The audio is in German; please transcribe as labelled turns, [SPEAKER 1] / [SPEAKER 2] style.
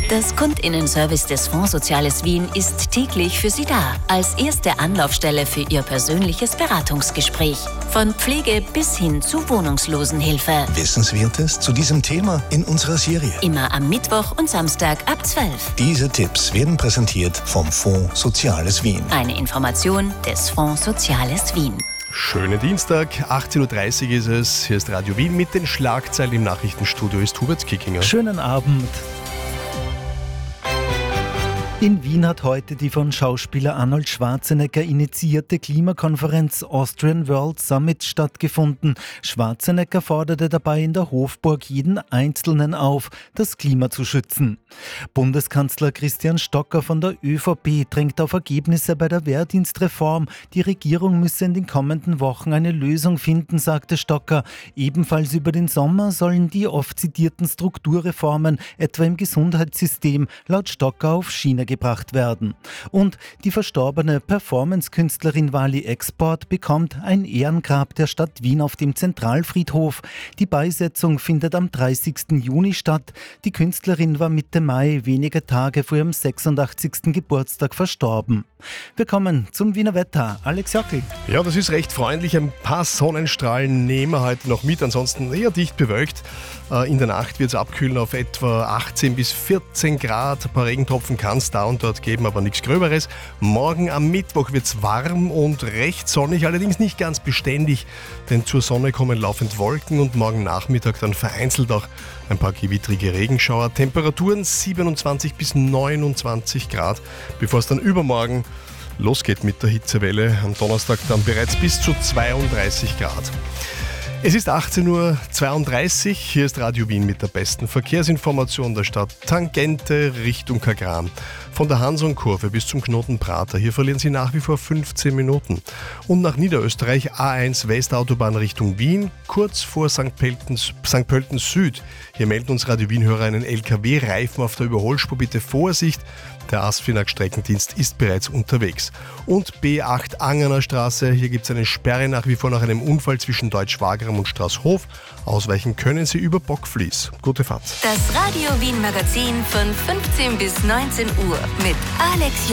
[SPEAKER 1] Das Kundinnenservice des Fonds Soziales Wien ist täglich für Sie da, als erste Anlaufstelle für Ihr persönliches Beratungsgespräch. Von Pflege bis hin zu Wohnungslosenhilfe.
[SPEAKER 2] Wissenswertes zu diesem Thema in unserer Serie.
[SPEAKER 1] Immer am Mittwoch und Samstag ab 12.
[SPEAKER 2] Diese Tipps werden präsentiert vom Fonds Soziales Wien.
[SPEAKER 1] Eine Information des Fonds Soziales Wien.
[SPEAKER 3] Schönen Dienstag, 18.30 Uhr ist es. Hier ist Radio Wien mit den Schlagzeilen. Im Nachrichtenstudio ist Hubert Kickinger.
[SPEAKER 4] Schönen Abend. In Wien hat heute die von Schauspieler Arnold Schwarzenegger initiierte Klimakonferenz Austrian World Summit stattgefunden. Schwarzenegger forderte dabei in der Hofburg jeden Einzelnen auf, das Klima zu schützen. Bundeskanzler Christian Stocker von der ÖVP drängt auf Ergebnisse bei der Wehrdienstreform. Die Regierung müsse in den kommenden Wochen eine Lösung finden, sagte Stocker. Ebenfalls über den Sommer sollen die oft zitierten Strukturreformen, etwa im Gesundheitssystem, laut Stocker auf Schiene gebracht werden. Und die verstorbene Performance-Künstlerin Wally Export bekommt ein Ehrengrab der Stadt Wien auf dem Zentralfriedhof. Die Beisetzung findet am 30. Juni statt. Die Künstlerin war Mitte Mai, wenige Tage vor ihrem 86. Geburtstag, verstorben. Wir kommen zum Wiener Wetter. Alex Jockel.
[SPEAKER 3] Ja, das ist recht freundlich. Ein paar Sonnenstrahlen nehmen wir heute noch mit, ansonsten eher dicht bewölkt. In der Nacht wird es abkühlen auf etwa 18 bis 14 Grad. Ein paar Regentropfen kann es da und dort geben, aber nichts Gröberes. Morgen am Mittwoch wird es warm und recht sonnig, allerdings nicht ganz beständig, denn zur Sonne kommen laufend Wolken und morgen Nachmittag dann vereinzelt auch ein paar gewittrige Regenschauer. Temperaturen 27 bis 29 Grad, bevor es dann übermorgen losgeht mit der Hitzewelle. Am Donnerstag dann bereits bis zu 32 Grad. Es ist 18.32 Uhr, hier ist Radio Wien mit der besten Verkehrsinformation der Stadt. Tangente Richtung Kagran. Von der Hansonkurve bis zum Knoten Prater. Hier verlieren Sie nach wie vor 15 Minuten. Und nach Niederösterreich A1 Westautobahn Richtung Wien, kurz vor St. Pölten Süd. Hier melden uns Radio Wien-Hörer einen LKW-Reifen auf der Überholspur. Bitte Vorsicht. Der ASFINAG-Streckendienst ist bereits unterwegs. Und B8 Angerner Straße, hier gibt es eine Sperre nach wie vor nach einem Unfall zwischen Deutsch-Wagram und Straßhof. Ausweichen können Sie über Bockfließ. Gute Fahrt.
[SPEAKER 1] Das Radio Wien Magazin von 15 bis 19 Uhr mit Alex